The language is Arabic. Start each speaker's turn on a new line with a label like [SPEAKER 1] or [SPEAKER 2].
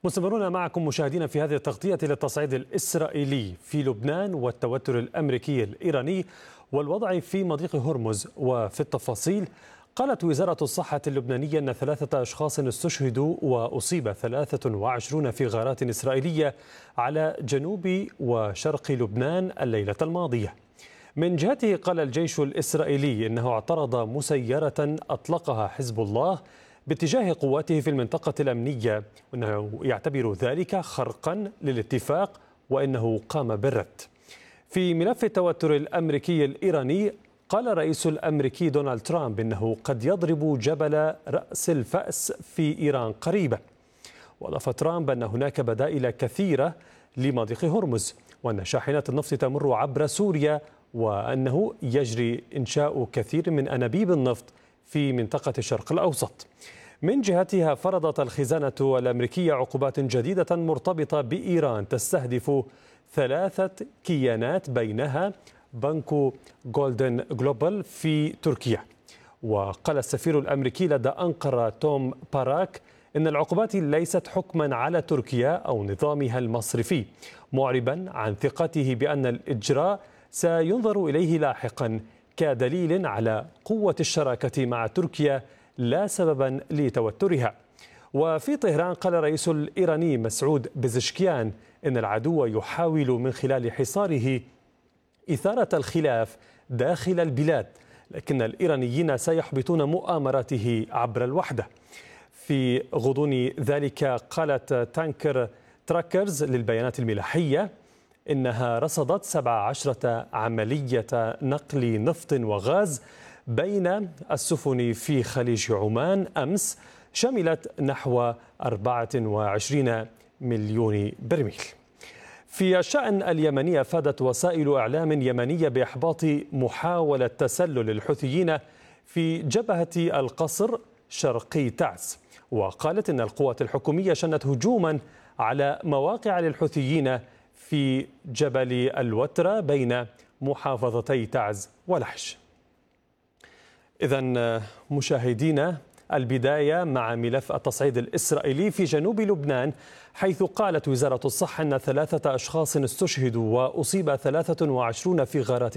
[SPEAKER 1] مستمرون معكم مشاهدينا في هذه التغطية للتصعيد الإسرائيلي في لبنان والتوتر الأمريكي الإيراني والوضع في مضيق هرمز. وفي التفاصيل، قالت وزارة الصحة اللبنانية أن 3 أشخاص استشهدوا وأصيب 23 في غارات إسرائيلية على جنوب وشرق لبنان الليلة الماضية. من جهته، قال الجيش الإسرائيلي إنه اعترض مسيرة أطلقها حزب الله باتجاه قواته في المنطقة الأمنية، وأنه يعتبر ذلك خرقا للاتفاق وأنه قام بالرد. في ملف التوتر الأمريكي الإيراني، قال الرئيس الأمريكي دونالد ترامب إنه قد يضرب جبل رأس الفأس في إيران قريبا. وأضاف ترامب أن هناك بدائل كثيرة لمضيق هرمز، وأن شاحنات النفط تمر عبر سوريا، وأنه يجري إنشاء كثير من أنابيب النفط في منطقة الشرق الأوسط. من جهتها، فرضت الخزانة الأمريكية عقوبات جديدة مرتبطة بإيران تستهدف 3 كيانات بينها بنك جولدن جلوبال في تركيا. وقال السفير الأمريكي لدى أنقرة توم باراك إن العقوبات ليست حكما على تركيا أو نظامها المصرفي، معربا عن ثقته بأن الإجراء سينظر إليه لاحقا كدليل على قوة الشراكة مع تركيا لا سببا لتوترها. وفي طهران، قال الرئيس الإيراني مسعود بزشكيان إن العدو يحاول من خلال حصاره إثارة الخلاف داخل البلاد، لكن الإيرانيين سيحبطون مؤامراته عبر الوحدة. في غضون ذلك، قالت تانكر تراكرز للبيانات الملاحية إنها رصدت 17 عملية نقل نفط وغاز بين السفن في خليج عمان أمس، شملت نحو 24 مليون برميل. في الشأن اليمني، أفادت وسائل إعلام يمنية بإحباط محاولة تسلل الحوثيين في جبهة القصر شرقي تعز، وقالت إن القوات الحكومية شنت هجوما على مواقع للحوثيين في جبل الوترة بين محافظتي تعز ولحج. إذن مشاهدينا، البداية مع ملف التصعيد الإسرائيلي في جنوب لبنان، حيث قالت وزارة الصحة أن 3 أشخاص استشهدوا وأصيب 23 في غارات